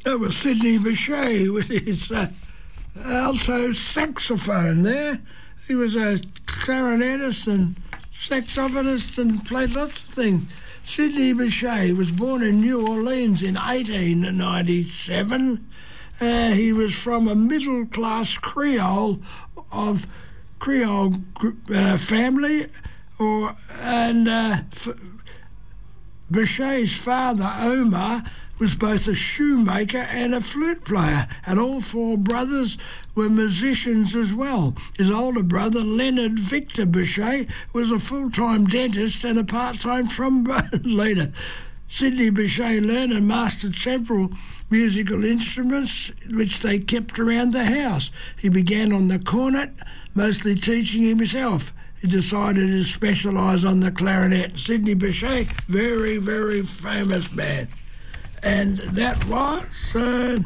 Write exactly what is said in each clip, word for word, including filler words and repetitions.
That was Sidney Bechet with his uh, alto saxophone there. He was a clarinetist and saxophonist and played lots of things. Sidney Bechet was born in New Orleans in eighteen ninety-seven. Uh, he was from a middle-class Creole of Creole uh, family, or and uh, f- Bechet's father, Omar, was both a shoemaker and a flute player, and all four brothers were musicians as well. His older brother, Leonard Victor Bechet, was a full-time dentist and a part-time trombone leader. Sidney Bechet learned and mastered several musical instruments which they kept around the house. He began on the cornet, mostly teaching himself. He decided to specialise on the clarinet. Sidney Bechet, very, very famous man. And that was uh,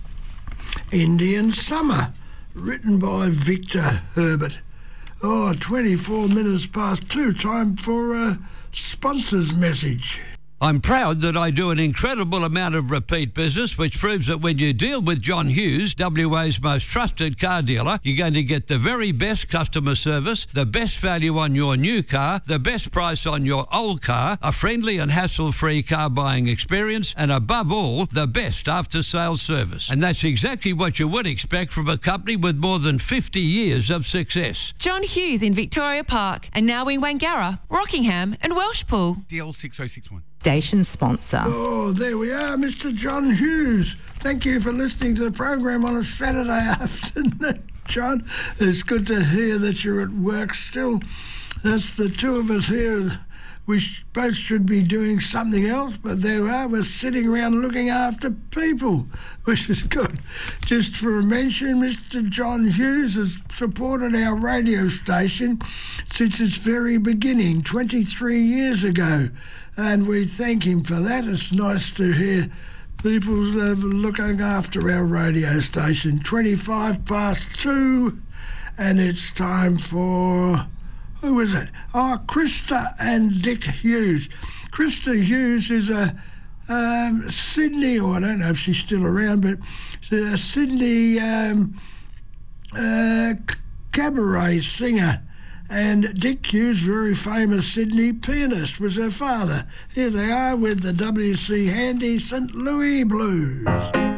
Indian Summer, written by Victor Herbert. Oh, twenty-four minutes past two, time for a sponsor's message. I'm proud that I do an incredible amount of repeat business, which proves that when you deal with John Hughes, W A's most trusted car dealer, you're going to get the very best customer service, the best value on your new car, the best price on your old car, a friendly and hassle-free car buying experience, and above all, the best after-sales service. And that's exactly what you would expect from a company with more than fifty years of success. John Hughes in Victoria Park, and now in Wangara, Rockingham and Welshpool. D L six oh six one. Station sponsor. Oh, there we are, Mister John Hughes. Thank you for listening to the program on a Saturday afternoon, John. It's good to hear that you're at work still. That's the two of us here. We both should be doing something else, but there we are. We're sitting around looking after people, which is good. Just for a mention, Mister John Hughes has supported our radio station since its very beginning, twenty-three years ago. And we thank him for that. It's nice to hear people uh, looking after our radio station. twenty-five past two, and it's time for, who is it? Oh, Krista and Dick Hughes. Krista Hughes is a um, Sydney, or I don't know if she's still around, but she's a Sydney um, uh, cabaret singer. And Dick Hughes, very famous Sydney pianist, was her father. Here they are with the W C Handy Saint Louis Blues.